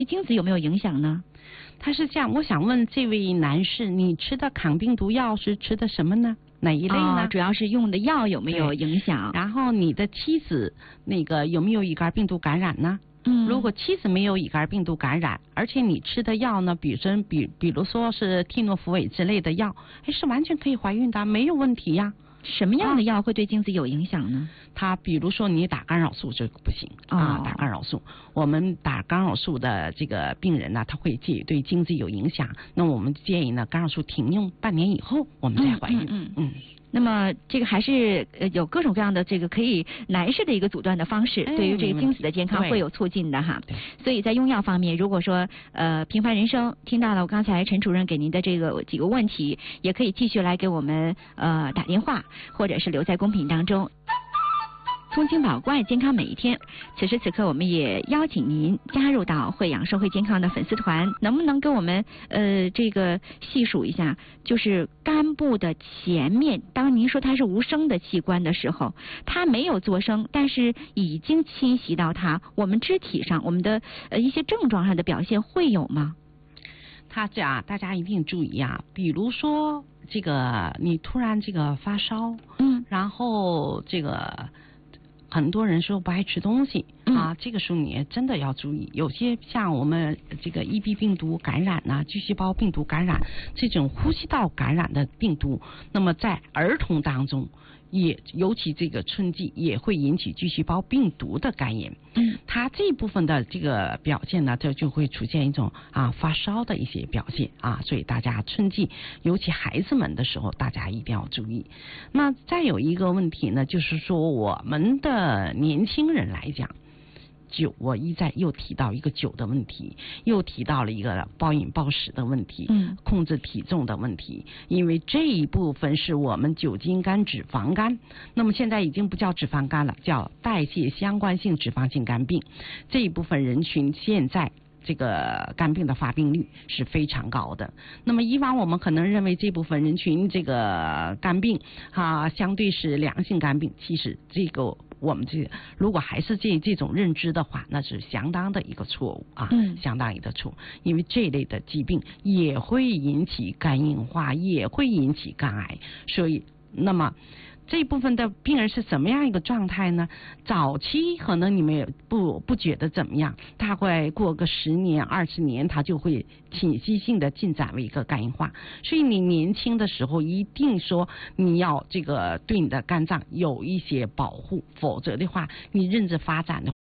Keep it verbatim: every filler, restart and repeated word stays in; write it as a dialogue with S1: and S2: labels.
S1: 精子有没有影响呢？
S2: 他是这样，我想问这位男士，你吃的抗病毒药是吃的什么呢？哪一类呢？
S1: 哦、主要是用的药有没有影响？
S2: 然后你的妻子那个有没有乙肝病毒感染呢？
S1: 嗯，
S2: 如果妻子没有乙肝病毒感染，而且你吃的药呢，比如比比如说是替诺福韦之类的药，哎，是完全可以怀孕的，没有问题呀。
S1: 什么样的药会对精子有影响呢？
S2: 它比如说你打干扰素这个不行、
S1: 哦、
S2: 啊，打干扰素，我们打干扰素的这个病人呢，他会介对精子有影响。那我们建议呢，干扰素停用半年以后，我们再怀孕。
S1: 嗯嗯。嗯
S2: 嗯
S1: 那么这个还是呃有各种各样的这个可以男士的一个阻断的方式，
S2: 哎、
S1: 对于这个精子的健康会有促进的哈。所以在用药方面，如果说呃平凡人生听到了我刚才陈主任给您的这个几个问题，也可以继续来给我们呃打电话，或者是留在公屏当中。从轻宝贵健康每一天，此时此刻我们也邀请您加入到惠养社会健康的粉丝团，能不能跟我们呃这个细数一下，就是肝部的前面，当您说它是无声的器官的时候，它没有作声，但是已经侵袭到它，我们肢体上我们的呃一些症状上的表现会有吗？
S2: 他这样，大家一定注意啊，比如说这个你突然这个发烧，
S1: 嗯，
S2: 然后这个。很多人说不爱吃东西、
S1: 嗯、
S2: 啊，这个时候你真的要注意，有些像我们这个 E B 病毒感染呐、啊、巨细胞病毒感染这种呼吸道感染的病毒，那么在儿童当中也尤其这个春季也会引起巨细胞病毒的肝炎。
S1: 嗯，
S2: 它这一部分的这个表现呢，这就会出现一种啊发烧的一些表现啊，所以大家春季尤其孩子们的时候，大家一定要注意。那再有一个问题呢，就是说我们的年轻人来讲。酒，我一再又提到一个酒的问题，又提到了一个暴饮暴食的问题，
S1: 嗯，
S2: 控制体重的问题，因为这一部分是我们酒精肝、脂肪肝，那么现在已经不叫脂肪肝了，叫代谢相关性脂肪性肝病，这一部分人群现在。这个肝病的发病率是非常高的。那么以往我们可能认为这部分人群这个肝病啊，相对是良性肝病，其实这个我们这如果还是这这种认知的话，那是相当的一个错误啊，
S1: 嗯，
S2: 相当一个错误，因为这类的疾病也会引起肝硬化，也会引起肝癌，所以那么。这一部分的病人是怎么样一个状态呢？早期可能你们也不不觉得怎么样，大概过个十年、二十年，它就会侵袭性的进展为一个肝硬化。所以你年轻的时候一定说你要这个对你的肝脏有一些保护，否则的话，你认知发展的。